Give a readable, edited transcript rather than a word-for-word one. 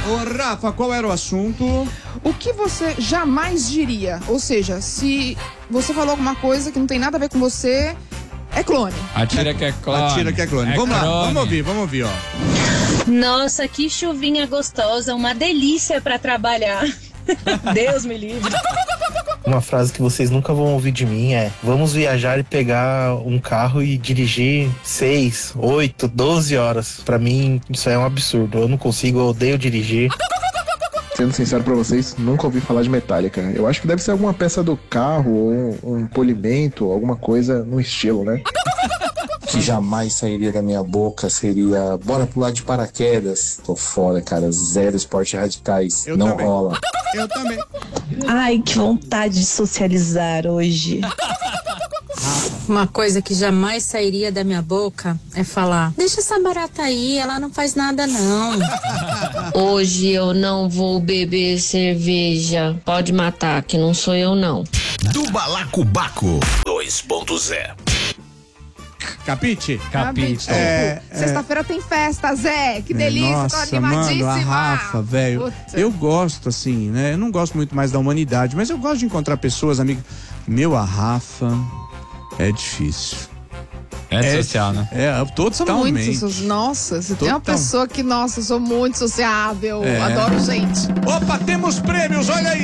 Ô, Rafa, qual era o assunto? O que você jamais diria? Ou seja, se você falou alguma coisa que não tem nada a ver com você, é clone. Atira que é clone. Atira que é clone. Vamos lá, vamos ouvir, ó. Nossa, que chuvinha gostosa, uma delícia pra trabalhar. Deus me livre. Uma frase que vocês nunca vão ouvir de mim é: vamos viajar e pegar um carro e dirigir 6, 8, 12 horas. Pra mim, isso é um absurdo. Eu não consigo, eu odeio dirigir. Sendo sincero pra vocês, nunca ouvi falar de Metallica. Eu acho que deve ser alguma peça do carro, ou um polimento, alguma coisa no estilo, né? Que jamais sairia da minha boca seria: bora pular de paraquedas. Tô fora, cara. Zero esportes radicais. Eu não também. rola. Eu também. Ai, que vontade de socializar hoje. Uma coisa que jamais sairia da minha boca é falar: deixa essa barata aí, ela não faz nada não. Hoje eu não vou beber cerveja. Pode matar, que não sou eu não. Do Balacobaco 2.0. Capite? Capite. Sexta-feira tem festa, Zé. Que delícia, Nossa, tô animadíssima. mano, a Rafa, velho. Puta. Eu gosto, assim, né? Eu não gosto muito mais da humanidade, mas eu gosto de encontrar pessoas, amigos. Meu, a Rafa é difícil. É social, né? Totalmente. Nossa, você tem uma pessoa que, nossa, eu sou muito sociável. É. Adoro gente. Opa, temos prêmios, olha aí.